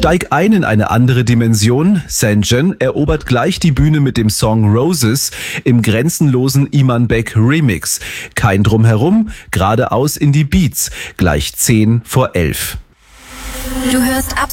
Steig ein in eine andere Dimension. Sanjan erobert gleich die Bühne mit dem Song Roses im grenzenlosen Iman Beck Remix. Kein Drumherum, geradeaus in die Beats. Gleich 10 vor 11. Du hörst ab